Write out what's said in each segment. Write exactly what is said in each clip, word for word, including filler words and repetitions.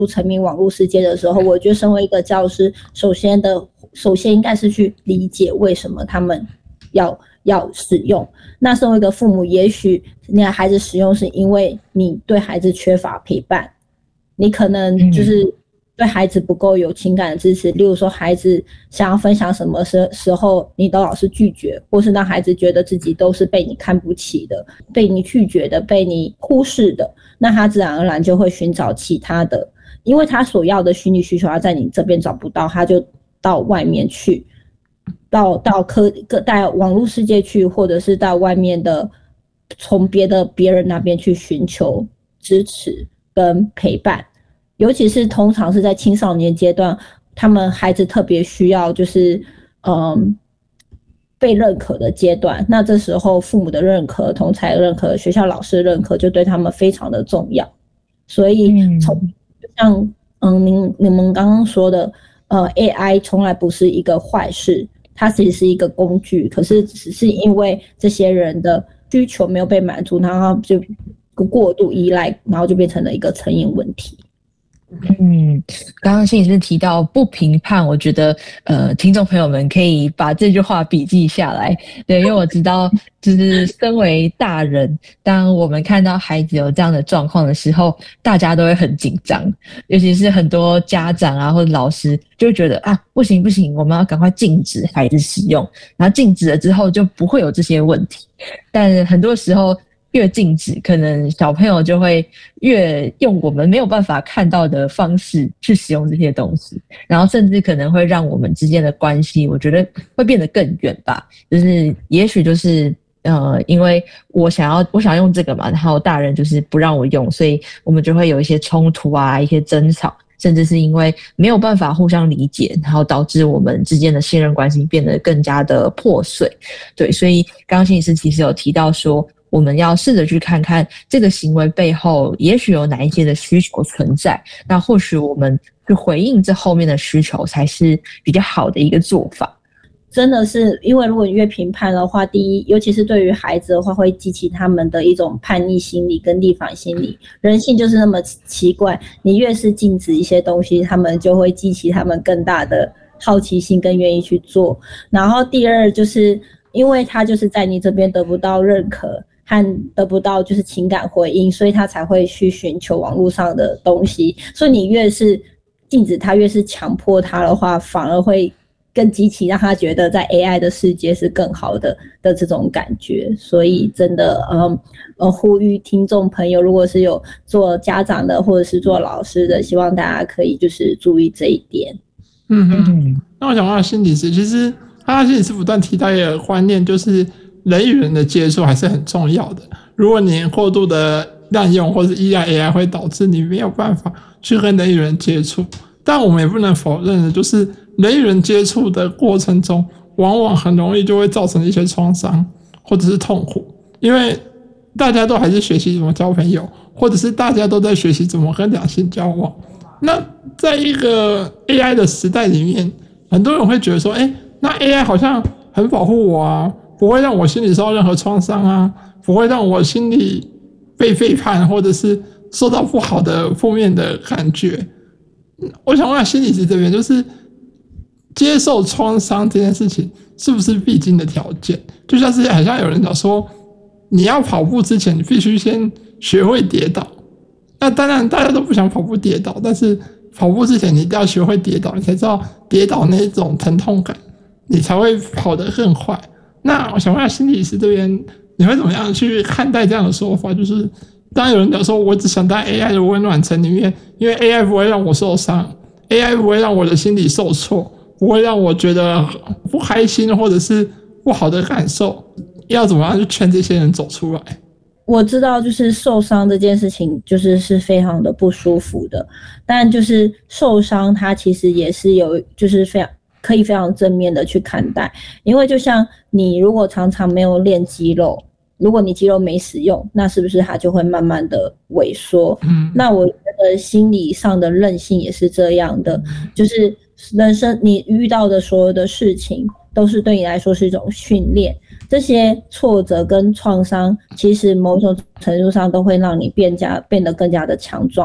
沉迷网络世界的时候，我觉得身为一个教师，首先的首先应该是去理解为什么他们要要使用。那身为一个父母，也许你的孩子使用是因为你对孩子缺乏陪伴，你可能就是对孩子不够有情感的支持，例如说孩子想要分享什么时时候你都老是拒绝，或是让孩子觉得自己都是被你看不起的，被你拒绝的，被你忽视的，那他自然而然就会寻找其他的，因为他所要的虚拟需求他在你这边找不到，他就到外面去，到到科到网络世界去，或者是到外面的从别的别人那边去寻求支持跟陪伴。尤其是通常是在青少年阶段，他们孩子特别需要就是嗯被认可的阶段，那这时候父母的认可、同侪认可、学校老师的认可就对他们非常的重要。所以从像嗯您你们刚刚说的呃 A I 从来不是一个坏事，它其实是一个工具，可是只是因为这些人的需求没有被满足，然后就过度依赖，然后就变成了一个成瘾问题。 嗯，刚刚心理师提到不评判，我觉得呃，听众朋友们可以把这句话笔记下来。对，因为我知道，就是身为大人，当我们看到孩子有这样的状况的时候，大家都会很紧张，尤其是很多家长啊或者老师就会觉得啊，不行不行，我们要赶快禁止孩子使用，然后禁止了之后就不会有这些问题。但很多时候，越禁止，可能小朋友就会越用我们没有办法看到的方式去使用这些东西，然后甚至可能会让我们之间的关系，我觉得会变得更远吧。就是也许就是呃，因为我想要我想用这个嘛，然后大人就是不让我用，所以我们就会有一些冲突啊，一些争吵，甚至是因为没有办法互相理解，然后导致我们之间的信任关系变得更加的破碎。对，所以刚刚心理师其实有提到说，我们要试着去看看这个行为背后也许有哪一些的需求存在，那或许我们去回应这后面的需求才是比较好的一个做法。 真的是因为如果你越评判的话，第一尤其是对于孩子的话，会激起他们的一种叛逆心理跟逆反心理，人性就是那么奇怪，你越是禁止一些东西，他们就会激起他们更大的好奇心跟愿意去做。然后第二就是因为他就是在你这边得不到认可和得不到就是情感回应，所以他才会去寻求网络上的东西，所以你越是禁止他，越是强迫他的话，反而会更激起让他觉得在 A I 的世界是更好的的这种感觉。所以真的嗯呃呼吁听众朋友，如果是有做家长的或者是做老师的，希望大家可以就是注意这一点。 嗯嗯，那我想问心理师，其实他心理师不断提到一个观念，就是人与人的接触还是很重要的。如果你过度的滥用或是依赖 A I， 会导致你没有办法去跟人与人接触。但我们也不能否认的，就是人与人接触的过程中，往往很容易就会造成一些创伤或者是痛苦，因为大家都还是学习怎么交朋友，或者是大家都在学习怎么跟两性交往。那在一个 A I 的时代里面，很多人会觉得说，哎，那 A I 好像很保护我啊，不会让我心里受到任何创伤啊，不会让我心里被背叛或者是受到不好的负面的感觉。我想问下心理师这边，就是接受创伤这件事情是不是必经的条件？就像是好像有人讲说，你要跑步之前你必须先学会跌倒。那当然大家都不想跑步跌倒，但是跑步之前你一定要学会跌倒，你才知道跌倒那种疼痛感，你才会跑得更快。那我想问下心理师这边，你会怎么样去看待这样的说法？就是当然有人讲说，我只想在 A I 的温暖层里面，因为 A I 不会让我受伤， A I 不会让我的心理受挫，不会让我觉得不开心或者是不好的感受，要怎么样去劝这些人走出来？ 我知道就是受伤这件事情就是是非常的不舒服的，但就是受伤它其实也是有就是非常可以非常正面的去看待。因为就像你如果常常没有练肌肉，如果你肌肉没使用，那是不是它就会慢慢的萎缩？嗯，那我觉得心理上的韧性也是这样的，就是人生你遇到的所有的事情都是对你来说是一种训练，这些挫折跟创伤其实某种程度上都会让你变加变得更加的强壮，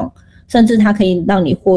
甚至它可以让你获